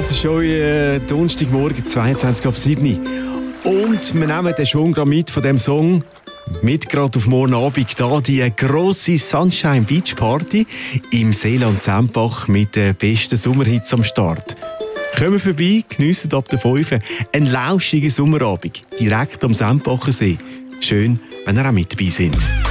Das ist euer Donnerstagmorgen, 22:07. Und wir nehmen den Schwung mit von diesem Song mit gerade auf morgen Abend. Da die grosse Sunshine Beach Party im Seeland-Sempach mit den besten Sommerhits am Start. Kommen vorbei, geniessen ab der 5 einen lauschigen Sommerabend direkt am Sempacher See. Schön, wenn ihr auch mit dabei seid.